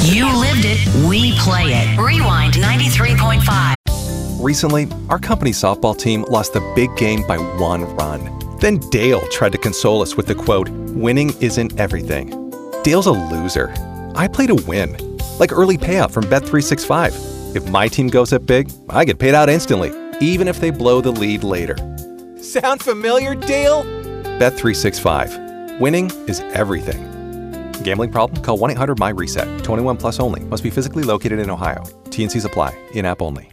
You lived it, we play it. Rewind 93.5. Recently, our company softball team lost the big game by 1 run. Then Dale tried to console us with the quote, "Winning isn't everything." Dale's a loser. I play to win, like early payout from Bet365. If my team goes up big, I get paid out instantly, even if they blow the lead later. Sound familiar, Dale? Bet365. Winning is everything. Gambling problem? Call 1-800-MY-RESET. 21 plus only. Must be physically located in Ohio. T&Cs apply. In-app only.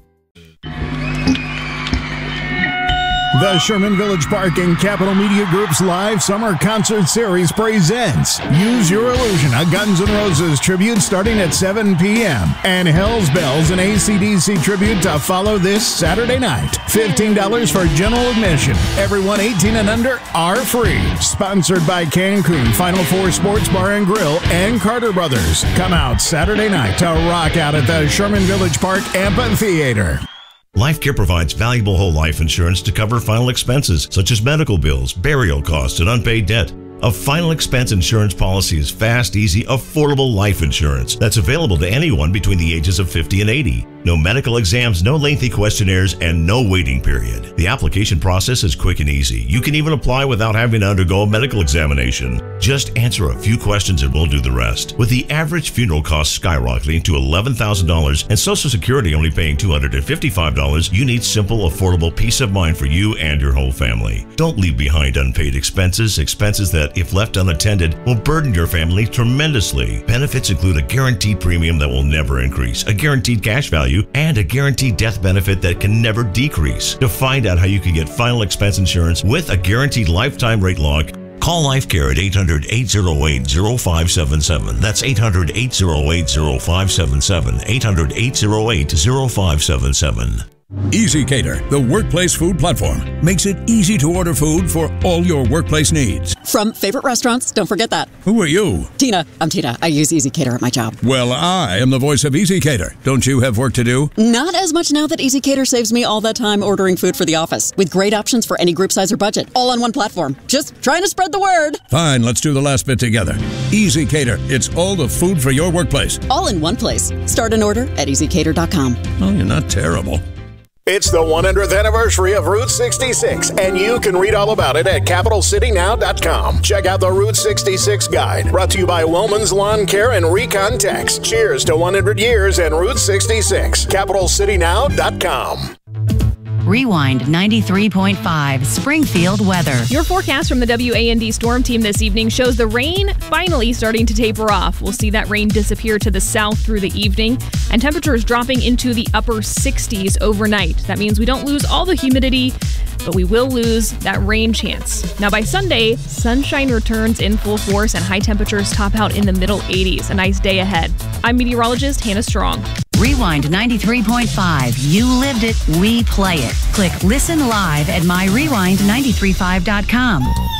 The Sherman Village Park and Capitol Media Group's live summer concert series presents Use Your Illusion, a Guns N' Roses tribute starting at 7 p.m. and Hell's Bells, an AC/DC tribute to follow this Saturday night. $15 for general admission. Everyone 18 and under are free. Sponsored by Cancun, Final Four Sports Bar and Grill, and Carter Brothers. Come out Saturday night to rock out at the Sherman Village Park Amphitheater. LifeCare provides valuable whole life insurance to cover final expenses such as medical bills, burial costs, and unpaid debt. A final expense insurance policy is fast, easy, affordable life insurance that's available to anyone between the ages of 50 and 80. No medical exams, no lengthy questionnaires, and no waiting period. The application process is quick and easy. You can even apply without having to undergo a medical examination. Just answer a few questions and we'll do the rest. With the average funeral cost skyrocketing to $11,000 and Social Security only paying $255, you need simple, affordable peace of mind for you and your whole family. Don't leave behind unpaid expenses that, if left unattended, will burden your family tremendously. Benefits include a guaranteed premium that will never increase, a guaranteed cash value, and a guaranteed death benefit that can never decrease. To find out how you can get final expense insurance with a guaranteed lifetime rate lock, call LifeCare at 800-808-0577. That's 800-808-0577. 800-808-0577. EasyCater, the workplace food platform, makes it easy to order food for all your workplace needs. From favorite restaurants, don't forget that. Who are you? Tina. I'm Tina. I use EasyCater at my job. Well, I am the voice of EasyCater. Don't you have work to do? Not as much now that EasyCater saves me all that time ordering food for the office, with great options for any group size or budget, all on one platform. Just trying to spread the word. Fine, let's do the last bit together. EasyCater, it's all the food for your workplace. All in one place. Start an order at easycater.com. Oh, you're not terrible. It's the 100th anniversary of Route 66, and you can read all about it at CapitalCityNow.com. Check out the Route 66 guide, brought to you by Wellman's Lawn Care and Recon Tex. Cheers to 100 years and Route 66. CapitalCityNow.com. Rewind 93.5 Springfield weather. Your forecast from the WAND Storm Team this evening shows the rain finally starting to taper off. We'll see that rain disappear to the south through the evening, and temperatures dropping into the upper 60s overnight. That means we don't lose all the humidity, but we will lose that rain chance. Now by Sunday, sunshine returns in full force and high temperatures top out in the middle 80s. A nice day ahead. I'm meteorologist Hannah Strong. Rewind 93.5. You lived it, we play it. Click Listen Live at myrewind935.com.